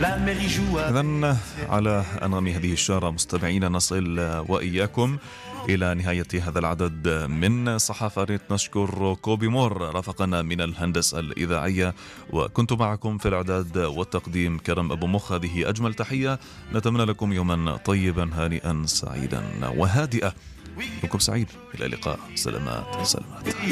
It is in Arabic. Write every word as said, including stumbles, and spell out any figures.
إذن على أنغام هذه الشارة مستمعين نصل وإياكم إلى نهاية هذا العدد من صحافة ريت. نشكر كوبي مور رافقنا من الهندسة الإذاعية، وكنت معكم في الإعداد والتقديم كرم أبو مخ. هذه أجمل تحية، نتمنى لكم يوما طيبا هانئا سعيدا وهادئا. يومكم سعيد، إلى اللقاء. سلامات سلامات.